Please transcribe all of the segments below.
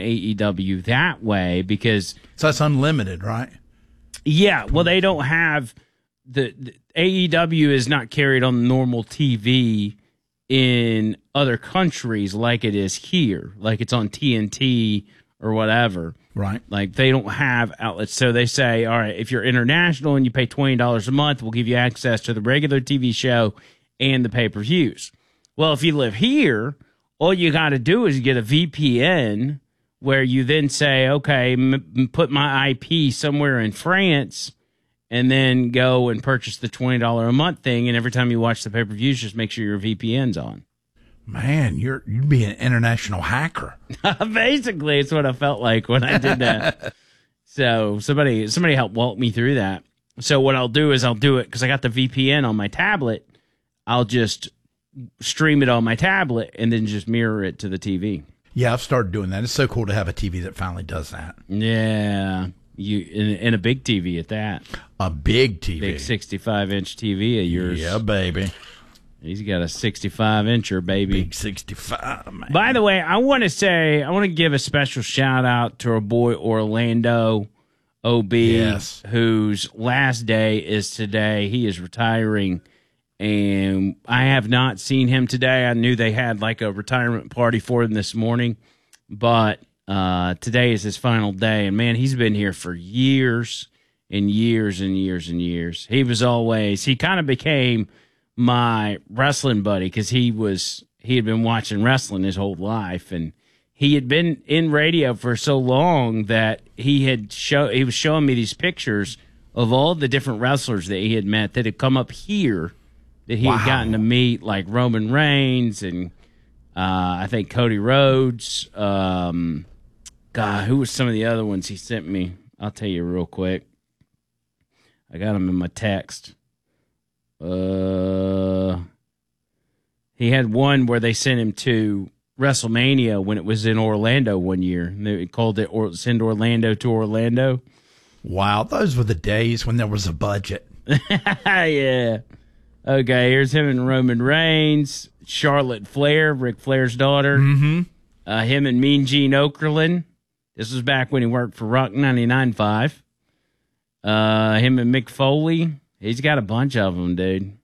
AEW that way because... So that's unlimited, right? Yeah, well, they don't have... The AEW is not carried on normal TV in other countries like it is here. Like it's on TNT or whatever. Right. Like they don't have outlets. So they say, all right, if you're international and you pay $20 a month, we'll give you access to the regular TV show and the pay-per-views. Well, if you live here, all you got to do is get a VPN where you then say, okay, put my IP somewhere in France and then go and purchase the $20 a month thing. And every time you watch the pay-per-views, just make sure your VPN's on. Man, you'd be an international hacker. Basically, it's what I felt like when I did that. So somebody helped walk me through that. So what I'll do is I'll do it because I got the VPN on my tablet. I'll just stream it on my tablet and then just mirror it to the TV. Yeah, I've started doing that. It's so cool to have a TV that finally does that. Yeah, in a big TV at that. A big TV. Big 65-inch TV of yours. Yeah, baby. He's got a 65-incher, baby. Big 65, man. By the way, I want to give a special shout-out to our boy Orlando OB, yes, whose last day is today. He is retiring, and I have not seen him today. I knew they had like a retirement party for him this morning, but today is his final day. And, man, he's been here for years and years and years and years. He kind of became my wrestling buddy because he had been watching wrestling his whole life, and he had been in radio for so long that he was showing me these pictures of all the different wrestlers that he had met that had come up here that he had gotten to meet, like Roman Reigns and I think Cody Rhodes. God, who was some of the other ones he sent me? I'll tell you real quick. I got them in my text. He had one where they sent him to WrestleMania when it was in Orlando one year. They called it Send Orlando to Orlando. Wow, those were the days when there was a budget. Yeah. Okay, here's him and Roman Reigns, Charlotte Flair, Ric Flair's daughter. Mm-hmm. Him and Mean Gene Okerlund. This was back when he worked for Rock 99.5. Him and Mick Foley. He's got a bunch of them, dude.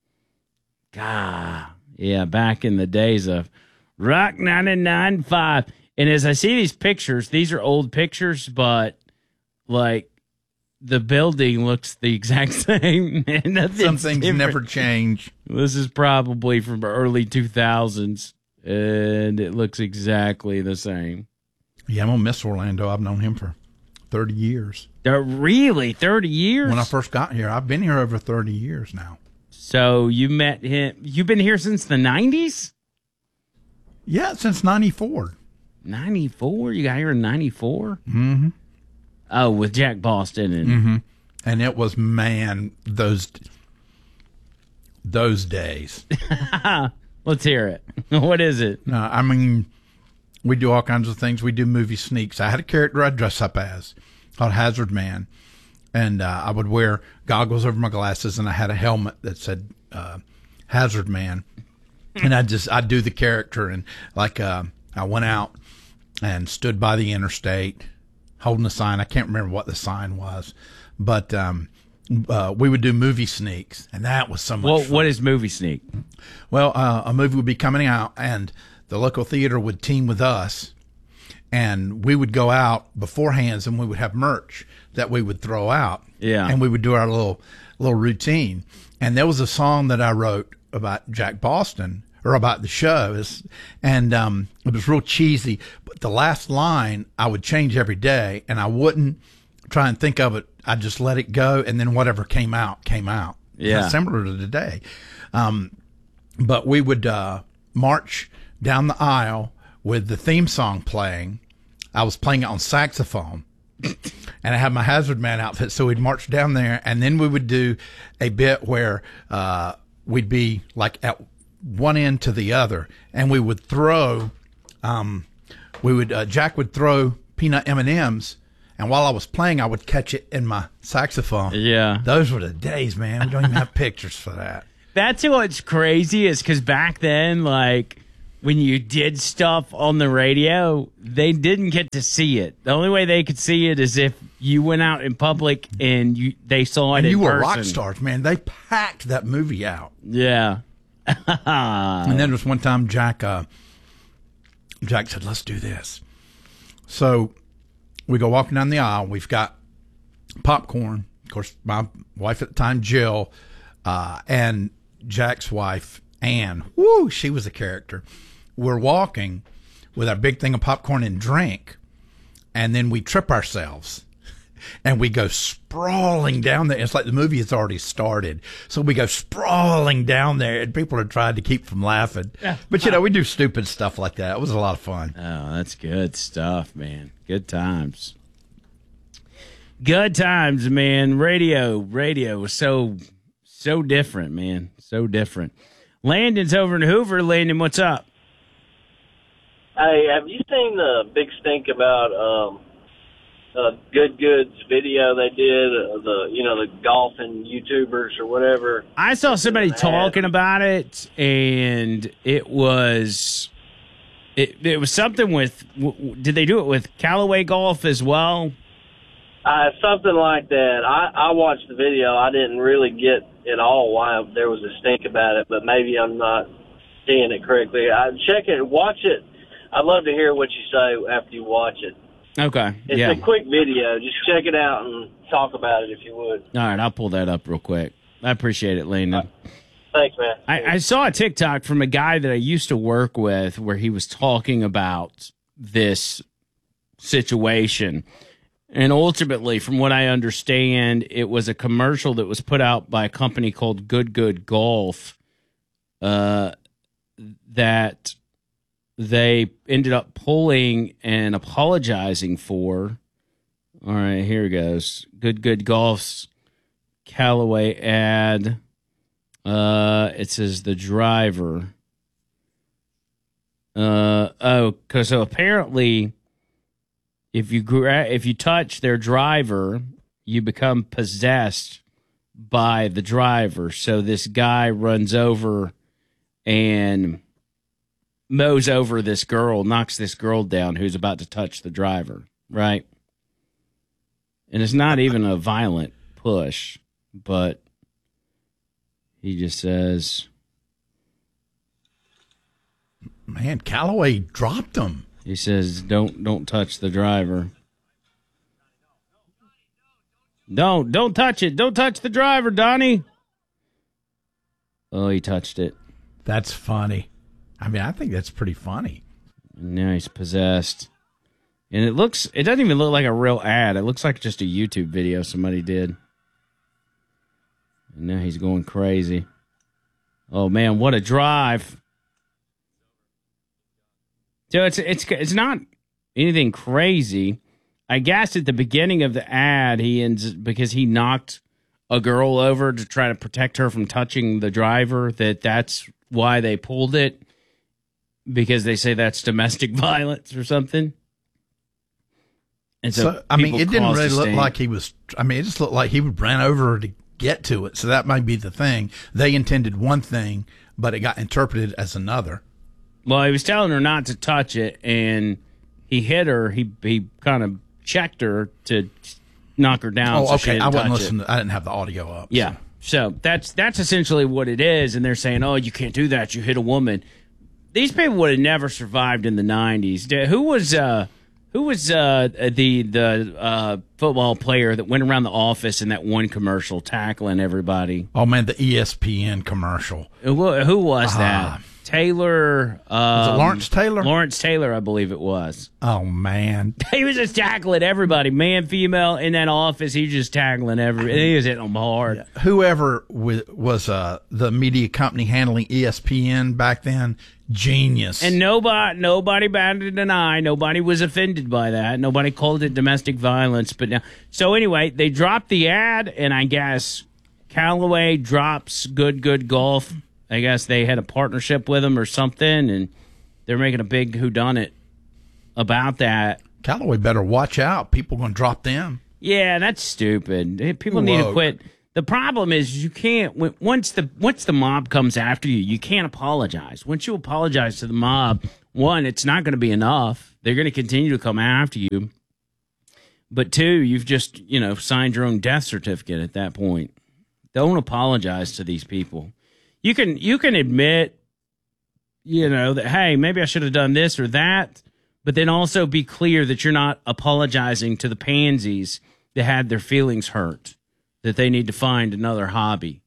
God, yeah, back in the days of Rock 99.5. And as I see these pictures, these are old pictures, but, like, the building looks the exact same. Some things never change. This is probably from early 2000s, and it looks exactly the same. Yeah, I'm going to miss Orlando. I've known him for 30 years. Really? 30 years? When I first got here. I've been here over 30 years now. So you met him. You've been here since the 90s? Yeah, since 94. 94? You got here in 94? Mm-hmm. Oh, with Jack Boston. And it was, man, those days. Let's hear it. What is it? No, I mean, we do all kinds of things. We do movie sneaks. I had a character I'd dress up as called Hazard Man. And I would wear goggles over my glasses, and I had a helmet that said Hazard Man. And I'd do the character. And like I went out and stood by the interstate holding a sign. I can't remember what the sign was. But we would do movie sneaks, and that was so much fun. What is movie sneak? Well, a movie would be coming out, and the local theater would team with us. And we would go out beforehand, and we would have merch that we would throw out. Yeah. And we would do our little routine. And there was a song that I wrote about Jack Boston, or about the show. And it was real cheesy. But the last line I would change every day, and I wouldn't try and think of it. I'd just let it go, and then whatever came out, came out. Yeah. Similar to today. But we would march down the aisle with the theme song playing. I was playing it on saxophone, and I had my Hazard Man outfit, so we'd march down there, and then we would do a bit where we'd be like at one end to the other, and we would throw, Jack would throw peanut M&Ms, and while I was playing, I would catch it in my saxophone. Yeah. Those were the days, man. We don't even have pictures for that. That's what's crazy is because back then, like, when you did stuff on the radio, they didn't get to see it. The only way they could see it is if you went out in public and they saw it and in you were person. rock stars, man. They packed that movie out. Yeah. And then there was one time Jack said, let's do this. So we go walking down the aisle. We've got popcorn. Of course, my wife at the time, Jill, and Jack's wife, Ann. Woo, she was a character. We're walking with our big thing of popcorn and drink, and then we trip ourselves. And we go sprawling down there. It's like the movie has already started. So we go sprawling down there, and people are trying to keep from laughing. But, we do stupid stuff like that. It was a lot of fun. Oh, that's good stuff, man. Good times. Good times, man. Radio was so different, man. So different. Landon's over in Hoover. Landon, what's up? Hey, have you seen the big stink about Good Goods video they did? The golfing YouTubers or whatever. I saw somebody talking about it, and it was something with. Did they do it with Callaway Golf as well? Something like that. I watched the video. I didn't really get at all why there was a stink about it, but maybe I'm not seeing it correctly. Check it, watch it. I'd love to hear what you say after you watch it. Okay. It's a quick video. Just check it out and talk about it if you would. All right, I'll pull that up real quick. I appreciate it, Landon. Thanks, man. I saw a TikTok from a guy that I used to work with where he was talking about this situation. And ultimately, from what I understand, it was a commercial that was put out by a company called Good Golf that they ended up pulling and apologizing for. All right, here it goes. Good Golf's Callaway ad. It says the driver. So apparently, if you touch their driver, you become possessed by the driver. So this guy runs over and mows over this girl, knocks this girl down who's about to touch the driver, right? And it's not even a violent push, but he just says, man, Callaway dropped him. He says, don't touch the driver. Don't touch it. Don't touch the driver, Donnie. Oh, he touched it. That's funny. I mean, I think that's pretty funny. Now he's possessed. And it doesn't even look like a real ad. It looks like just a YouTube video somebody did. And now he's going crazy. Oh, man, what a drive. So it's not anything crazy. I guess at the beginning of the ad, because he knocked a girl over to try to protect her from touching the driver, that's why they pulled it, because they say that's domestic violence or something. And so I mean, it didn't really look like he was. I mean, it just looked like he ran over her to get to it. So that might be the thing. They intended one thing, but it got interpreted as another. Well, he was telling her not to touch it, and he hit her. He kind of checked her to knock her down. Oh, okay. So I wasn't listening. I didn't have the audio up. Yeah. So that's essentially what it is. And they're saying, oh, you can't do that. You hit a woman. These people would have never survived in the 90s. Who was the football player that went around the office in that one commercial tackling everybody? Oh, man, the ESPN commercial. Who was that? Taylor. Was it Lawrence Taylor? Lawrence Taylor, I believe it was. Oh, man. He was just tackling everybody, man, female, in that office. He was just tackling everybody. He was hitting them hard. Yeah. Whoever was the media company handling ESPN back then, genius. And nobody batted an eye. Nobody was offended by that. Nobody called it domestic violence. But now, so anyway, they dropped the ad, and I guess Callaway drops Good Golf. I guess they had a partnership with them or something, and they're making a big whodunit about that. Callaway better watch out. People going to drop them. Yeah, that's stupid. People need to quit. The problem is you can't, once the mob comes after you, you can't apologize. Once you apologize to the mob, one, it's not going to be enough. They're going to continue to come after you. But two, you've just, signed your own death certificate at that point. Don't apologize to these people. You can admit, that, hey, maybe I should have done this or that, but then also be clear that you're not apologizing to the pansies that had their feelings hurt, that they need to find another hobby.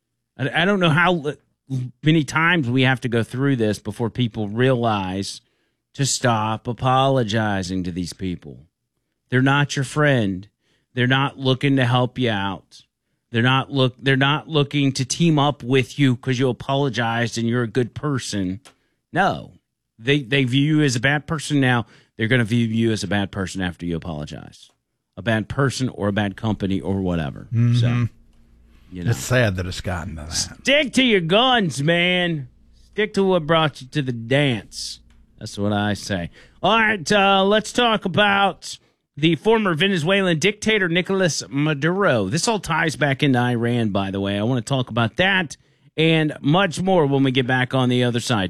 I don't know how many times we have to go through this before people realize to stop apologizing to these people. They're not your friend. They're not looking to help you out. They're not looking to team up with you because you apologized and you're a good person. No. They view you as a bad person now. They're going to view you as a bad person after you apologize. A bad person or a bad company or whatever. Mm-hmm. So, It's sad that it's gotten to that. Stick to your guns, man. Stick to what brought you to the dance. That's what I say. All right, let's talk about the former Venezuelan dictator, Nicolas Maduro. This all ties back into Iran, by the way. I want to talk about that and much more when we get back on the other side.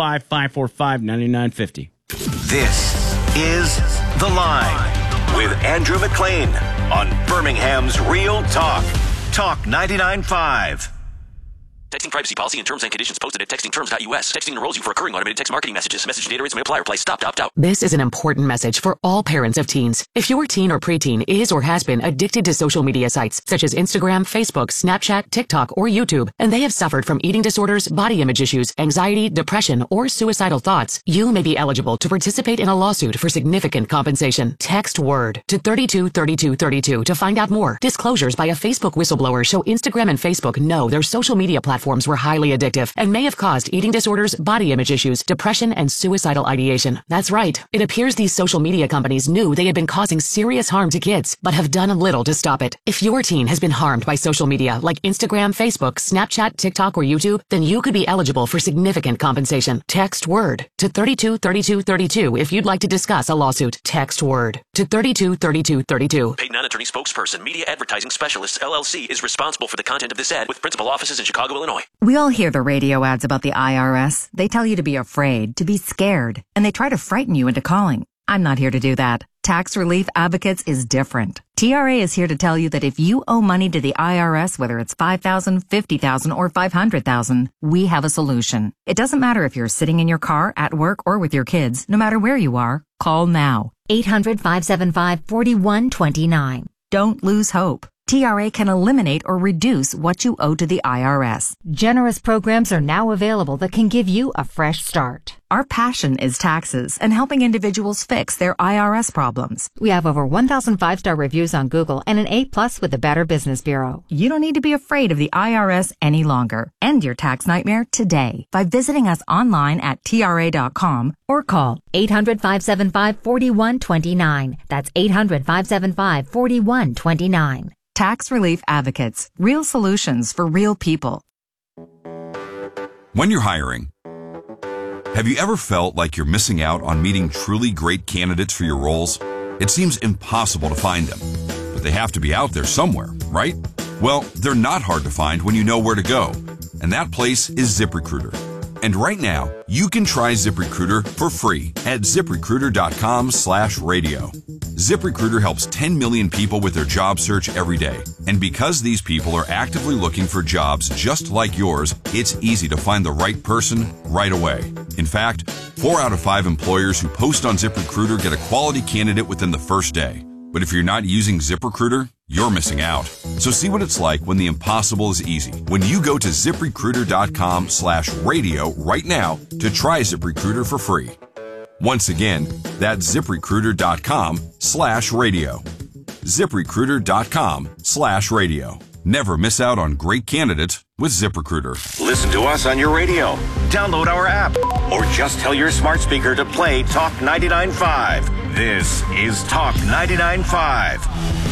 205-545-9950. This is The Line with Andrew McLean on Birmingham's Real Talk. Talk 99.5. Texting privacy policy and terms and conditions posted at textingterms.us. Texting enrolls you for recurring automated text marketing messages. Message data rates may apply. Reply stop to opt out. This is an important message for all parents of teens. If your teen or preteen is or has been addicted to social media sites such as Instagram, Facebook, Snapchat, TikTok, or YouTube, and they have suffered from eating disorders, body image issues, anxiety, depression, or suicidal thoughts, you may be eligible to participate in a lawsuit for significant compensation. Text WORD to 323232 to find out more. Disclosures by a Facebook whistleblower show Instagram and Facebook know their social media platforms were highly addictive and may have caused eating disorders, body image issues, depression, and suicidal ideation. That's right. It appears these social media companies knew they had been causing serious harm to kids, but have done little to stop it. If your teen has been harmed by social media like Instagram, Facebook, Snapchat, TikTok, or YouTube, then you could be eligible for significant compensation. Text WORD to 323232 if you'd like to discuss a lawsuit. Text WORD to 323232. Paid non-attorney spokesperson, Media Advertising Specialists, LLC, is responsible for the content of this ad with principal offices in Chicago, Illinois. We all hear the radio ads about the IRS. They tell you to be afraid, to be scared, and they try to frighten you into calling. I'm not here to do that. Tax Relief Advocates is different. TRA is here to tell you that if you owe money to the IRS, whether it's $5,000, $50,000, or $500,000, we have a solution. It doesn't matter if you're sitting in your car, at work, or with your kids. No matter where you are, call now. 800-575-4129. Don't lose hope. TRA can eliminate or reduce what you owe to the IRS. Generous programs are now available that can give you a fresh start. Our passion is taxes and helping individuals fix their IRS problems. We have over 1,000 5-star reviews on Google and an A+ with the Better Business Bureau. You don't need to be afraid of the IRS any longer. End your tax nightmare today by visiting us online at TRA.com or call 800-575-4129. That's 800-575-4129. Tax Relief Advocates. Real solutions for real people. When you're hiring, have you ever felt like you're missing out on meeting truly great candidates for your roles? It seems impossible to find them, but they have to be out there somewhere, right? Well, they're not hard to find when you know where to go, and that place is ZipRecruiter. And right now, you can try ZipRecruiter for free at ZipRecruiter.com/radio. ZipRecruiter helps 10 million people with their job search every day. And because these people are actively looking for jobs just like yours, it's easy to find the right person right away. In fact, 4 out of 5 employers who post on ZipRecruiter get a quality candidate within the first day. But if you're not using ZipRecruiter, you're missing out. So see what it's like when the impossible is easy. When you go to ZipRecruiter.com/radio right now to try ZipRecruiter for free. Once again, that's ZipRecruiter.com/radio. ZipRecruiter.com/radio. Never miss out on great candidates with ZipRecruiter. Listen to us on your radio. Download our app. Or just tell your smart speaker to play Talk 99.5. This is Talk 99.5.